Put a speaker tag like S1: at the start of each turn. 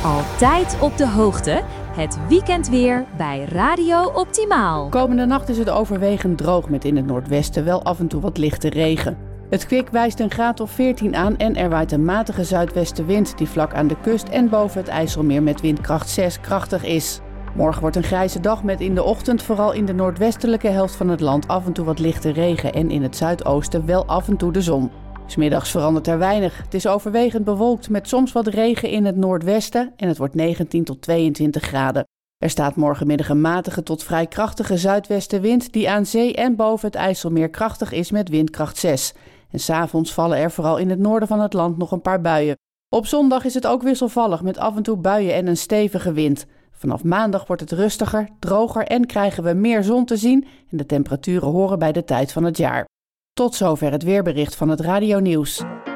S1: Altijd op de hoogte. Het weekendweer bij Radio Optimaal.
S2: Komende nacht is het overwegend droog met in het noordwesten wel af en toe wat lichte regen. Het kwik wijst een graad of 14 aan en er waait een matige zuidwestenwind die vlak aan de kust en boven het IJsselmeer met windkracht 6 krachtig is. Morgen wordt een grijze dag met in de ochtend vooral in de noordwestelijke helft van het land af en toe wat lichte regen en in het zuidoosten wel af en toe de zon. 's Middags verandert er weinig. Het is overwegend bewolkt met soms wat regen in het noordwesten en het wordt 19 tot 22 graden. Er staat morgenmiddag een matige tot vrij krachtige zuidwestenwind die aan zee en boven het IJsselmeer krachtig is met windkracht 6. En 's avonds vallen er vooral in het noorden van het land nog een paar buien. Op zondag is het ook wisselvallig met af en toe buien en een stevige wind. Vanaf maandag wordt het rustiger, droger en krijgen we meer zon te zien en de temperaturen horen bij de tijd van het jaar. Tot zover het weerbericht van het Radio Nieuws.